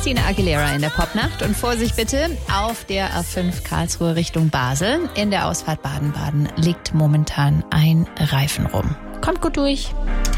Christina Aguilera in der Popnacht. Und Vorsicht bitte, auf der A5 Karlsruhe Richtung Basel. In der Ausfahrt Baden-Baden liegt momentan ein Reifen rum. Kommt gut durch.